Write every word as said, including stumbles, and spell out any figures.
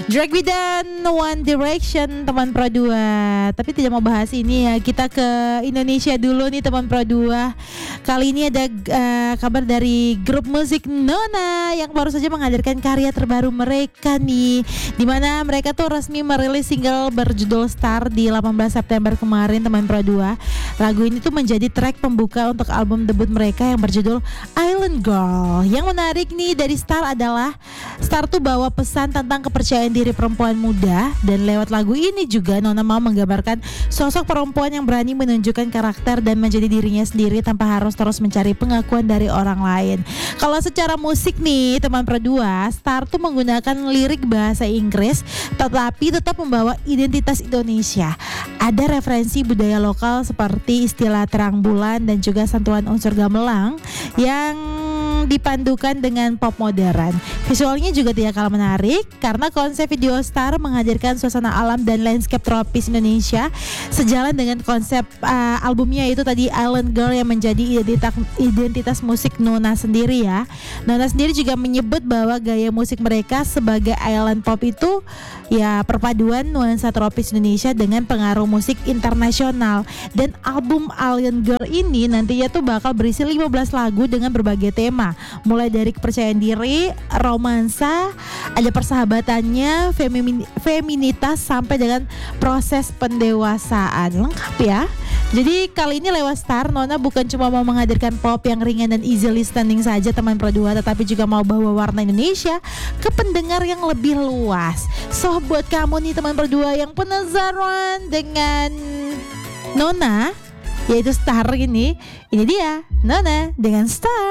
Drag Me dan One Direction teman Pro dua. Tapi tidak mau bahas ini ya. Kita ke Indonesia dulu nih teman Pro dua. Kali ini ada uh, kabar dari grup musik Nona yang baru saja menghadirkan karya terbaru mereka nih, dimana mereka tuh resmi merilis single berjudul Star di delapan belas September kemarin teman Pro dua. Lagu ini tuh menjadi track pembuka untuk album debut mereka yang berjudul Island Girl. Yang menarik nih dari Star adalah Star tuh bawa pesan tentang kepercayaan diri perempuan muda, dan lewat lagu ini juga Nona mau menggambarkan sosok perempuan yang berani menunjukkan karakter dan menjadi dirinya sendiri tanpa harus terus mencari pengakuan dari orang lain. Kalau secara musik nih teman Pro dua, Star tuh menggunakan lirik bahasa Inggris tetapi tetap membawa identitas Indonesia. Ada referensi budaya lokal seperti istilah terang bulan dan juga sentuhan unsur gamelan yang dipandukan dengan pop modern. Visualnya juga tidak kalah menarik karena konsep video Star menghadirkan suasana alam dan landscape tropis Indonesia, sejalan dengan konsep uh, albumnya itu tadi Island Girl yang menjadi identitas identitas musik Nona sendiri ya. Nona sendiri juga menyebut bahwa gaya musik mereka sebagai island pop itu ya perpaduan nuansa tropis Indonesia dengan pengaruh musik internasional. Dan album Island Girl ini nantinya tuh bakal berisi lima belas lagu dengan berbagai tema, mulai dari kepercayaan diri, romansa, ada persahabatannya, femimin, feminitas sampai dengan proses pendewasaan. Lengkap ya. Jadi kali ini lewat Star, Nona bukan cuma mau menghadirkan pop yang ringan dan easy listening saja teman Pro dua, tetapi juga mau bawa warna Indonesia ke pendengar yang lebih luas. So buat kamu nih teman Pro dua yang penasaran dengan Nona, yaitu Star ini, ini dia Nona dengan Star.